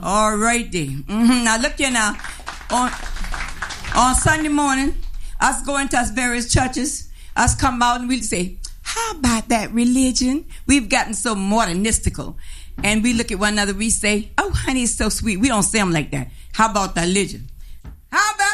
All right then. Now look here now. On Sunday morning, us going to us various churches, us come out and we'll say, how about that religion? We've gotten so modernistical. And we look at one another, we say, oh, honey, it's so sweet. We don't say them like that. How about the religion?